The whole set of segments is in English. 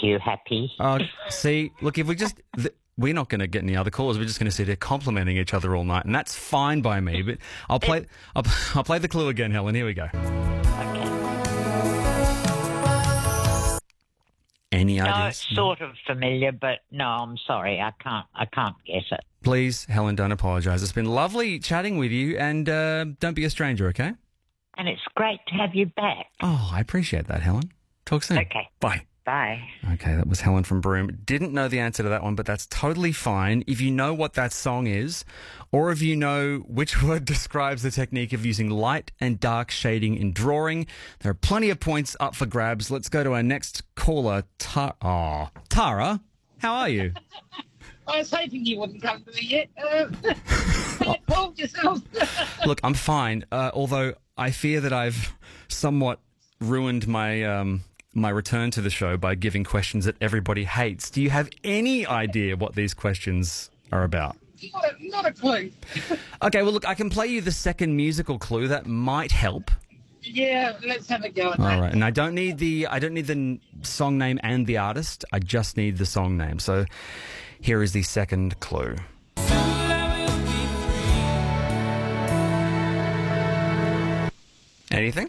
you, Happy. See, look, if we just... we're not going to get any other calls. We're just going to sit here complimenting each other all night, and that's fine by me. But I'll play the clue again, Helen. Here we go. Okay. Any No, ideas? it's sort of familiar, but no, I'm sorry. I can't guess it. Please, Helen, don't apologise. It's been lovely chatting with you, and don't be a stranger, okay? And it's great to have you back. Oh, I appreciate that, Helen. Talk soon. Okay. Bye. Bye. Okay, that was Helen from Broome. Didn't know the answer to that one, but that's totally fine. If you know what that song is, or if you know which word describes the technique of using light and dark shading in drawing, there are plenty of points up for grabs. Let's go to our next caller, Tara. How are you? I was hoping you wouldn't come to me yet. Hold yourself. Look, I'm fine, although I fear that I've somewhat ruined my my return to the show by giving questions that everybody hates. Do you have any idea what these questions are about? Not a clue. Okay, well, look, I can play you the second musical clue. That might help. Yeah, let's have a go at All that. right, and I don't need the song name and the artist. I just need the song name. So here is the second clue. Anything?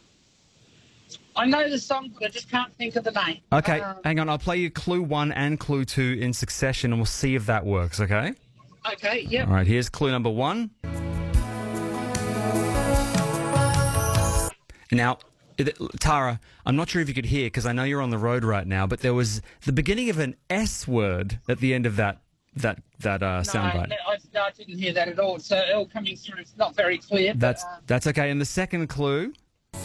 I know the song, but I just can't think of the name. Okay, hang on. I'll play you clue 1 and clue 2 in succession, and we'll see if that works, okay? Okay, yep. All right, here's clue number 1. Now, Tara, I'm not sure if you could hear, because I know you're on the road right now, but there was the beginning of an S word at the end of that soundbite. No, I didn't hear that at all. So all coming through, it's not very clear. That's okay. And the second clue...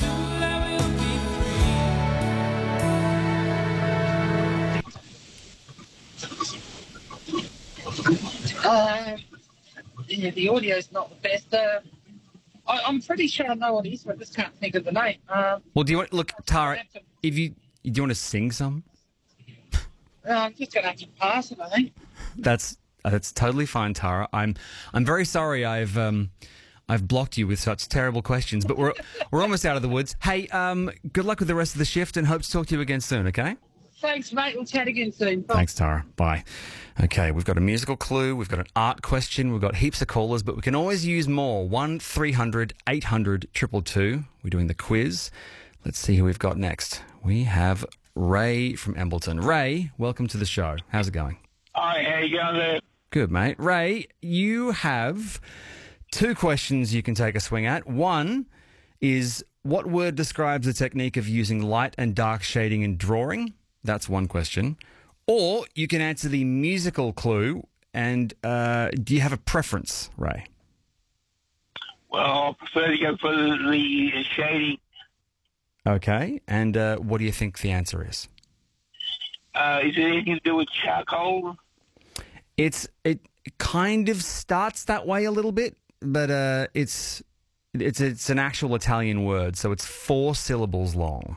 yeah, the audio's not the best. I'm pretty sure I know what it is, but I just can't think of the name. Well, do you want... Look, Tara, do you want to sing some? I'm just going to have to pass it, I think. That's totally fine, Tara. I'm very sorry I've blocked you with such terrible questions, but we're almost out of the woods. Hey, good luck with the rest of the shift, and hope to talk to you again soon, okay? Thanks, mate. We'll chat again soon. Bye. Thanks, Tara. Bye. Okay, we've got a musical clue, we've got an art question, we've got heaps of callers, but we can always use more. 1300 800 222. We're doing the quiz. Let's see who we've got next. We have Ray from Embleton. Ray, welcome to the show. How's it going? Hi, how you going there? Good, mate. Ray, you have 2 questions you can take a swing at. One is, what word describes the technique of using light and dark shading in drawing? That's one question. Or you can answer the musical clue. And do you have a preference, Ray? Well, I prefer to go for the shading. Okay. And what do you think the answer is? Is it anything to do with charcoal? It kind of starts that way a little bit, but it's an actual Italian word, so it's 4 syllables long.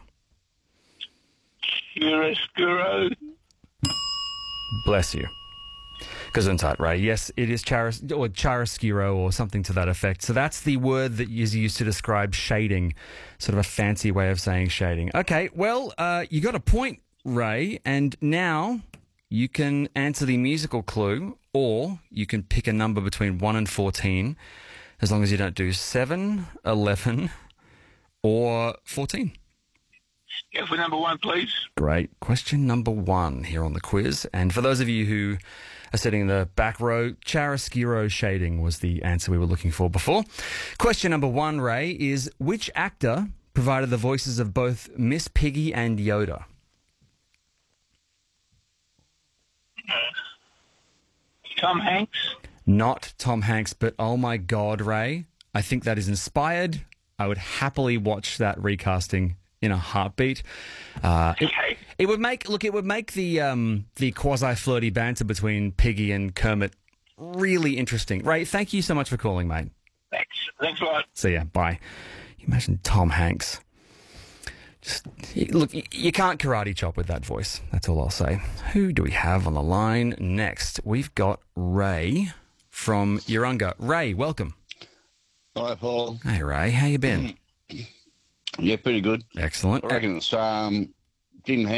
Chiaroscuro? Bless you. Gesundheit, Ray. Yes, it is chiaroscuro or something to that effect. So that's the word that is used to describe shading, sort of a fancy way of saying shading. Okay, well, you got a point, Ray, and now you can answer the musical clue, or you can pick a number between 1 and 14, as long as you don't do 7, 11, or 14. Go for number 1, please. Great. Question number 1 here on the quiz. And for those of you who are sitting in the back row, chiaroscuro shading was the answer we were looking for before. Question number 1, Ray, is which actor provided the voices of both Miss Piggy and Yoda? Tom Hanks? Not Tom Hanks, but oh my God, Ray, I think that is inspired. I would happily watch that recasting in a heartbeat. Okay. It would make the quasi flirty banter between Piggy and Kermit really interesting. Ray, thank you so much for calling, mate. Thanks a lot. See ya. Bye. You imagine Tom Hanks. Look, you can't karate chop with that voice. That's all I'll say. Who do we have on the line next? We've got Ray from Urunga. Ray, welcome. Hi, Paul. Hey, Ray. How you been? Yeah, pretty good. Excellent. I reckon it's Jim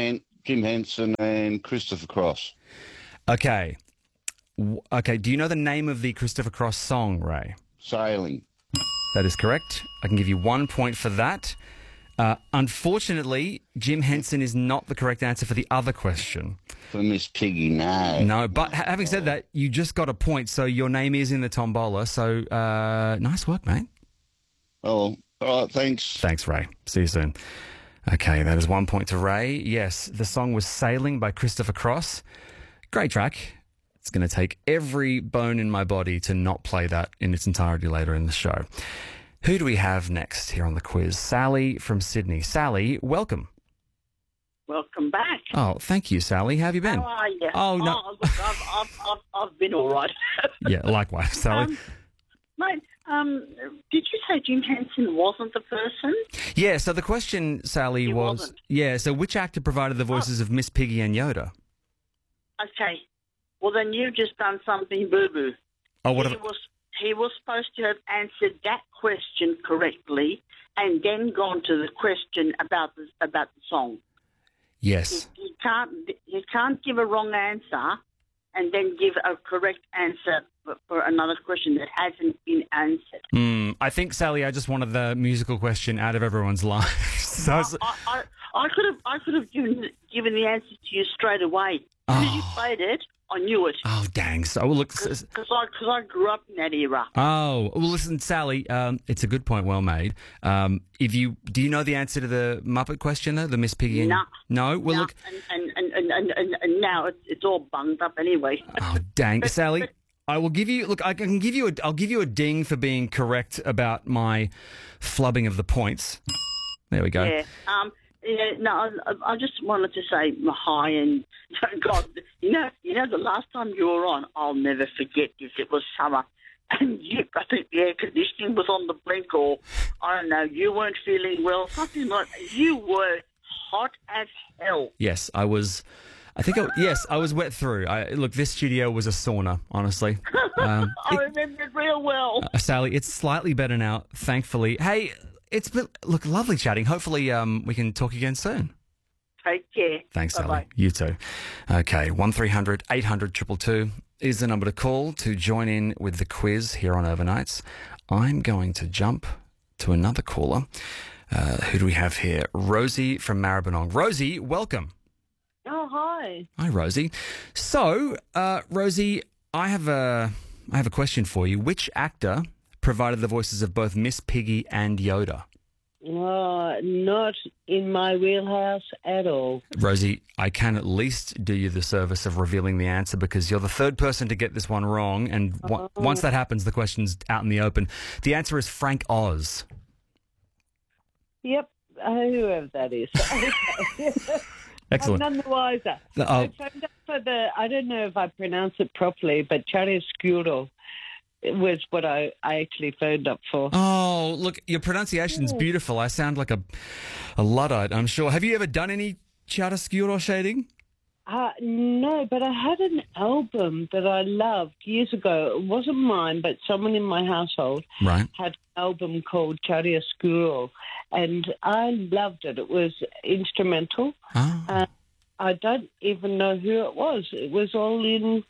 Jim Henson and Christopher Cross. Okay. Okay, do you know the name of the Christopher Cross song, Ray? Sailing. That is correct. I can give you 1 point for that. Unfortunately, Jim Henson is not the correct answer for the other question. For Miss Piggy, no. No, but having said that, you just got a point, so your name is in the tombola. So nice work, mate. Oh, all right, thanks. Thanks, Ray. See you soon. Okay, that is 1 point to Ray. Yes, the song was Sailing by Christopher Cross. Great track. It's going to take every bone in my body to not play that in its entirety later in the show. Who do we have next here on the quiz? Sally from Sydney. Sally, welcome. Welcome back. Oh, thank you, Sally. How have you been? How are you? Oh, no. Look, I've been all right. Yeah, likewise, Sally. Mate, did you say Jim Henson wasn't the person? Yeah, so the question, Sally, He was... wasn't. Yeah, so which actor provided the voices of Miss Piggy and Yoda? Okay. Well, then you've just done something boo-boo. Oh, what He was supposed to have answered that question correctly and then gone to the question about the song. Yes. You can't give a wrong answer and then give a correct answer for another question that hasn't been answered. I think, Sally, I just wanted the musical question out of everyone's lives. So I could have given the answer to you straight away. Because you played it, I knew it. Oh, dang. So, look... Because I grew up in that era. Oh, well, listen, Sally, it's a good point, well made. Do you know the answer to the Muppet question, though? The Miss Piggy and... No? Well, look... And now it's all bunged up anyway. Oh, dang. Sally, I will give you... Look, I'll give you a ding for being correct about my flubbing of the points. There we go. Yeah. I just wanted to say hi and God, you know, the last time you were on, I'll never forget this. It was summer, and I think the air conditioning was on the blink, or I don't know, you weren't feeling well, something like that. You were hot as hell. Yes, I was. I was wet through. Look, this studio was a sauna, honestly. I remember it real well. Sally, it's slightly better now, thankfully. Hey. It's been, look, lovely chatting. Hopefully we can talk again soon. Take care. Thanks, Sally. Bye-bye. You too. Okay, 1300 800 222 is the number to call to join in with the quiz here on Overnights. I'm going to jump to another caller. Who do we have here? Rosie from Maribyrnong. Rosie, welcome. Oh, hi. Hi, Rosie. So, Rosie, I have a question for you. Which actor provided the voices of both Miss Piggy and Yoda? Not in my wheelhouse at all. Rosie, I can at least do you the service of revealing the answer because you're the third person to get this one wrong, and once that happens, the question's out in the open. The answer is Frank Oz. Yep, whoever that is. Excellent. I'm none the wiser. I phoned up for I don't know if I pronounce it properly, but chiaroscuro was what I actually phoned up for. Oh, look, your pronunciation's beautiful. I sound like a Luddite, I'm sure. Have you ever done any chiaroscuro shading? No, but I had an album that I loved years ago. It wasn't mine, but someone in my household had an album called Chiaroscuro, and I loved it. It was instrumental. Oh. I don't even know who it was. It was all in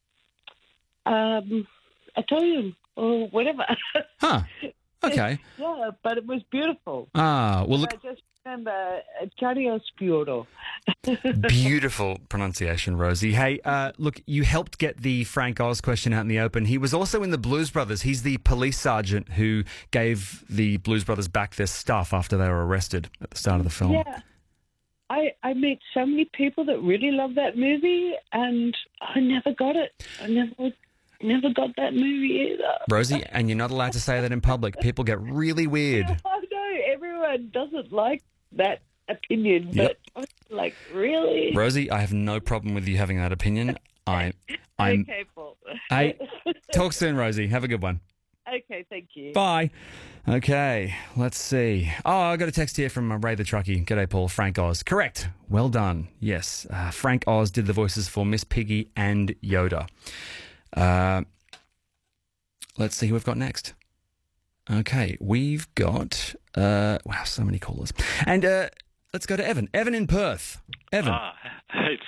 Italian or whatever. Huh. Okay. Yeah, but it was beautiful. Well, look. I just remember Chiaroscuro. Beautiful pronunciation, Rosie. Hey, look, you helped get the Frank Oz question out in the open. He was also in the Blues Brothers. He's the police sergeant who gave the Blues Brothers back their stuff after they were arrested at the start of the film. Yeah. I met so many people that really love that movie, and I never got it. I never got that movie either. Rosie, and you're not allowed to say that in public. People get really weird. I know. Everyone doesn't like that opinion, but I'm like, really? Rosie, I have no problem with you having that opinion. I'm okay, Paul. Hey, talk soon, Rosie. Have a good one. Okay, thank you. Bye. Okay, let's see. Oh, I got a text here from Ray the Truckie. G'day, Paul. Frank Oz. Correct. Well done. Yes, Frank Oz did the voices for Miss Piggy and Yoda. Let's see who we've got next. Okay, we've got... wow, so many callers. And let's go to Evan. Evan in Perth. Evan. It's